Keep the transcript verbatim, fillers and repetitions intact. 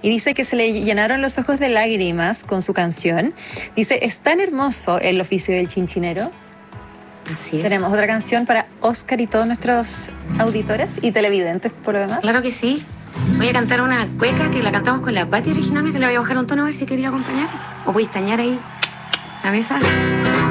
y dice que se le llenaron los ojos de lágrimas con su canción. Dice, es tan hermoso el oficio del chinchinero. Así es. Tenemos otra canción para Oscar y todos nuestros auditores y televidentes por lo demás. Claro que sí. Voy a cantar una cueca que la cantamos con la Pati originalmente. Le voy a bajar un tono a ver si quería acompañar. O puedes tañar ahí la mesa.